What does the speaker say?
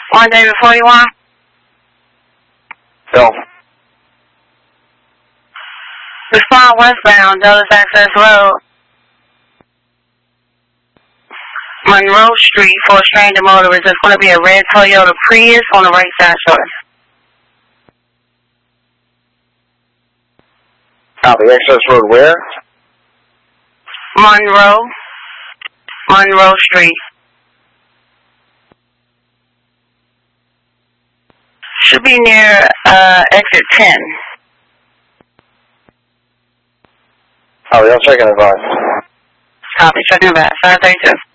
1 David 41. Bill. Respond westbound, Dulles Access Road. Monroe Street for a stranger motorist. There's going to be a red Toyota Prius on the right side shoulder. The access road where? Monroe Street. Should be near exit 10. I'll check in advance. Copy, checking advance. 532.